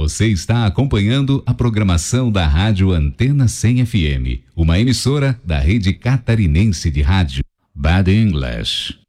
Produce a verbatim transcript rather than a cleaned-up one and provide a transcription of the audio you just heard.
Você está acompanhando a programação da Rádio Antena cem F M, uma emissora da Rede Catarinense de Rádio. Bad English.